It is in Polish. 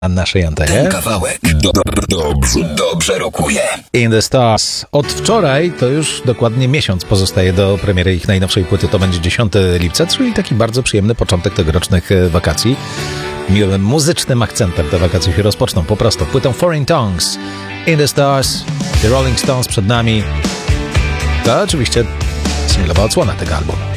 na naszej antenie. Ten kawałek dobrze rokuje. In the Stars. Od wczoraj to już dokładnie miesiąc pozostaje do premiery ich najnowszej płyty. To będzie 10 lipca, czyli taki bardzo przyjemny początek tegorocznych wakacji. Miłym muzycznym akcentem te wakacje się rozpoczną po prostu. Płytą Foreign Tongues. In the Stars. The Rolling Stones przed nami. To oczywiście singlowa odsłona tego albumu.